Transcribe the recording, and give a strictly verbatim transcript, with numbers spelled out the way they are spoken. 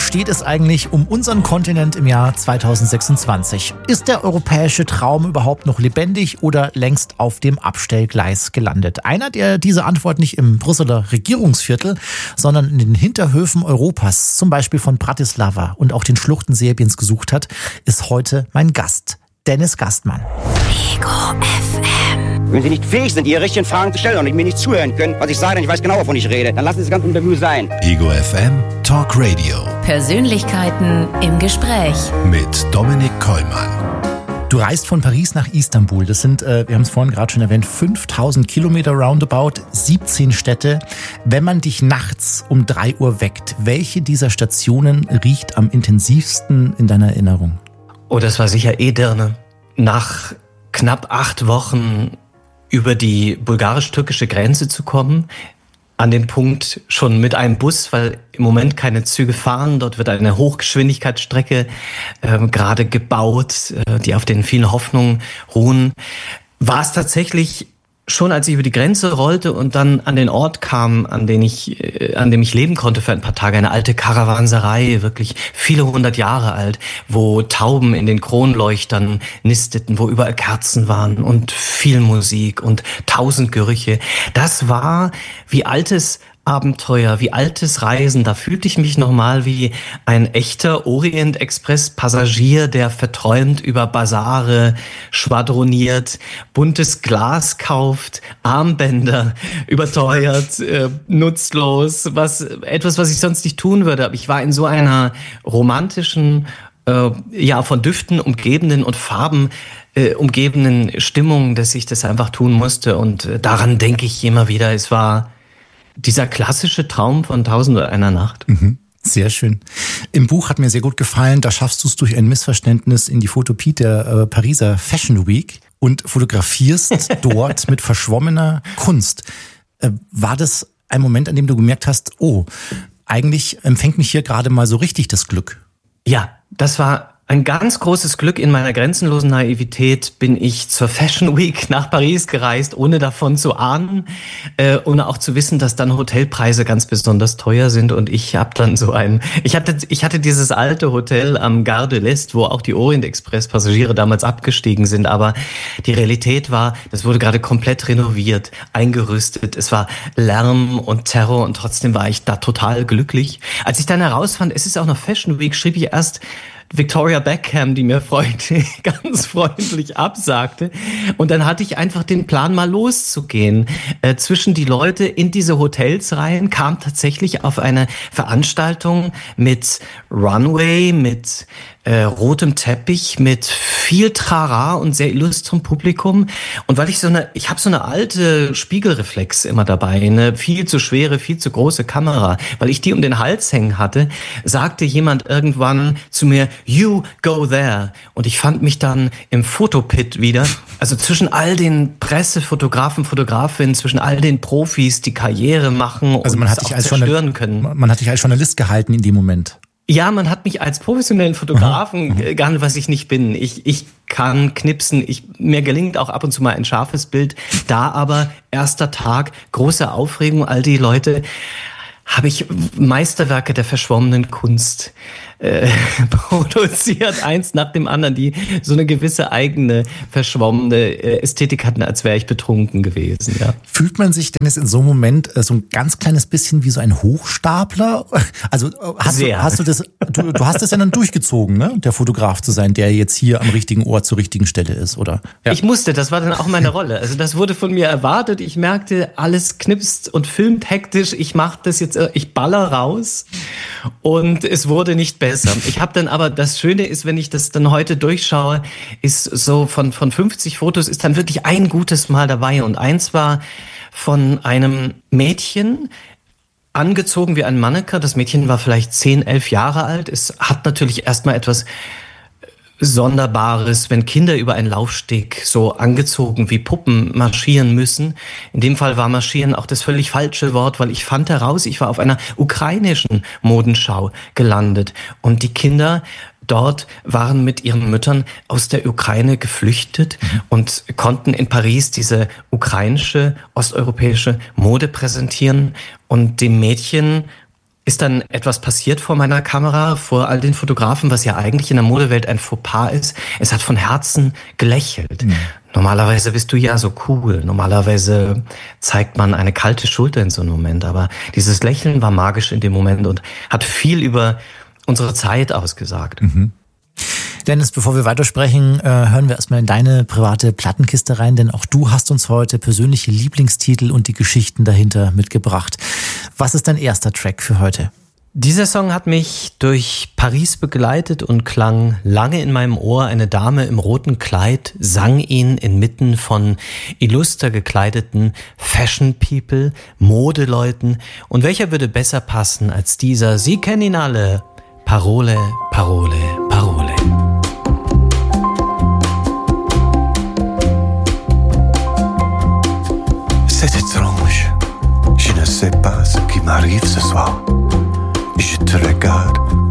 steht es eigentlich um unseren Kontinent im Jahr zweitausendsechsundzwanzig? Ist der europäische Traum überhaupt noch lebendig oder längst auf dem Abstellgleis gelandet? Einer, der diese Antwort nicht im Brüsseler Regierungsviertel, sondern in den Hinterhöfen Europas, zum Beispiel von Bratislava und auch den Schluchten Serbiens gesucht hat, ist heute mein Gast, Dennis Gastmann. Ego F M. Wenn Sie nicht fähig sind, Ihre richtigen Fragen zu stellen und mir nicht zuhören können, was ich sage, denn ich weiß genau, wovon ich rede, dann lassen Sie das ganze Interview sein. Ego F M Talk Radio. Persönlichkeiten im Gespräch. Mit Dominik Kollmann. Du reist von Paris nach Istanbul. Das sind, äh, wir haben es vorhin gerade schon erwähnt, fünftausend Kilometer roundabout, siebzehn Städte. Wenn man dich nachts um drei Uhr weckt, welche dieser Stationen riecht am intensivsten in deiner Erinnerung? Oh, das war sicher Edirne. Nach knapp acht Wochen über die bulgarisch-türkische Grenze zu kommen, an dem Punkt schon mit einem Bus, weil im Moment keine Züge fahren. Dort wird eine Hochgeschwindigkeitsstrecke äh, gerade gebaut, äh, die auf den vielen Hoffnungen ruhen. War es tatsächlich schon, als ich über die Grenze rollte und dann an den Ort kam, an den ich, äh, an dem ich leben konnte für ein paar Tage, eine alte Karawanserei, wirklich viele hundert Jahre alt, wo Tauben in den Kronleuchtern nisteten, wo überall Kerzen waren und viel Musik und tausend Gerüche. Das war wie altes Abenteuer, wie altes Reisen. Da fühlte ich mich nochmal wie ein echter Orient-Express-Passagier, der verträumt über Basare schwadroniert, buntes Glas kauft, Armbänder überteuert, äh, nutzlos, was etwas, was ich sonst nicht tun würde. Aber ich war in so einer romantischen, äh, ja, von Düften umgebenen und Farben äh, umgebenen Stimmung, dass ich das einfach tun musste. Und äh, daran denke ich immer wieder. Es war dieser klassische Traum von Tausend und einer Nacht. Mhm. Sehr schön. Im Buch hat mir sehr gut gefallen, da schaffst du es durch ein Missverständnis in die Photopie der äh, Pariser Fashion Week und fotografierst dort mit verschwommener Kunst. Äh, war das ein Moment, an dem du gemerkt hast, oh, eigentlich empfängt mich hier gerade mal so richtig das Glück? Ja, das war ein ganz großes Glück. In meiner grenzenlosen Naivität bin ich zur Fashion Week nach Paris gereist, ohne davon zu ahnen, äh, ohne auch zu wissen, dass dann Hotelpreise ganz besonders teuer sind. Und ich habe dann so ein, ich hatte, ich hatte dieses alte Hotel am Gare de l'Est, wo auch die Orient-Express-Passagiere damals abgestiegen sind. Aber die Realität war, das wurde gerade komplett renoviert, eingerüstet. Es war Lärm und Terror und trotzdem war ich da total glücklich. Als ich dann herausfand, es ist auch noch Fashion Week, schrieb ich erst Victoria Beckham, die mir freundlich, ganz freundlich absagte. Und dann hatte ich einfach den Plan, mal loszugehen. Äh, zwischen die Leute in diese Hotels rein, kam tatsächlich auf eine Veranstaltung mit Runway, mit äh, rotem Teppich, mit viel Trara und sehr illustrem Publikum. Und weil ich so eine, ich habe so eine alte Spiegelreflex immer dabei, eine viel zu schwere, viel zu große Kamera, weil ich die um den Hals hängen hatte, sagte jemand irgendwann zu mir, "You go there." Und ich fand mich dann im Fotopit wieder, also zwischen all den Pressefotografen, Fotografinnen, zwischen all den Profis, die Karriere machen also und man hat es dich auch als zerstören Journal- können. Man hat dich als Journalist gehalten in dem Moment. Ja, man hat mich als professionellen Fotografen mhm. gehandelt, was ich nicht bin. Ich, ich kann knipsen, ich, mir gelingt auch ab und zu mal ein scharfes Bild. Da aber erster Tag, große Aufregung, all die Leute, habe ich Meisterwerke der verschwommenen Kunst äh, produziert, eins nach dem anderen, die so eine gewisse eigene verschwommene äh, Ästhetik hatten, als wäre ich betrunken gewesen. Ja. Fühlt man sich denn jetzt in so einem Moment äh, so ein ganz kleines bisschen wie so ein Hochstapler? Also hast du, hast du das, du, du hast das ja dann durchgezogen, ne? Der Fotograf zu sein, der jetzt hier am richtigen Ort zur richtigen Stelle ist, oder? Ja. Ich musste, das war dann auch meine Rolle. Also das wurde von mir erwartet. Ich merkte, alles knipst und filmt hektisch. Ich mache das jetzt, ich baller raus und es wurde nicht besser. Ich habe dann aber, das Schöne ist, wenn ich das dann heute durchschaue, ist so von, von fünfzig Fotos ist dann wirklich ein gutes Mal dabei. Und eins war von einem Mädchen, angezogen wie ein Manneke. Das Mädchen war vielleicht zehn, elf Jahre alt. Es hat natürlich erstmal etwas Sonderbares, wenn Kinder über einen Laufsteg so angezogen wie Puppen marschieren müssen. In dem Fall war marschieren auch das völlig falsche Wort, weil ich fand heraus, ich war auf einer ukrainischen Modenschau gelandet und die Kinder dort waren mit ihren Müttern aus der Ukraine geflüchtet und konnten in Paris diese ukrainische, osteuropäische Mode präsentieren und dem Mädchen ist dann etwas passiert vor meiner Kamera, vor all den Fotografen, was ja eigentlich in der Modewelt ein Fauxpas ist. Es hat von Herzen gelächelt. Mhm. Normalerweise bist du ja so cool. Normalerweise zeigt man eine kalte Schulter in so einem Moment. Aber dieses Lächeln war magisch in dem Moment und hat viel über unsere Zeit ausgesagt. Mhm. Dennis, bevor wir weitersprechen, hören wir erstmal in deine private Plattenkiste rein, denn auch du hast uns heute persönliche Lieblingstitel und die Geschichten dahinter mitgebracht. Was ist dein erster Track für heute? Dieser Song hat mich durch Paris begleitet und klang lange in meinem Ohr. Eine Dame im roten Kleid sang ihn inmitten von illuster gekleideten Fashion People, Modeleuten. Und welcher würde besser passen als dieser? Sie kennen ihn alle. Parole, Parole, Parole. C'est étrange, je ne sais pas ce qui m'arrive ce soir. Je te regarde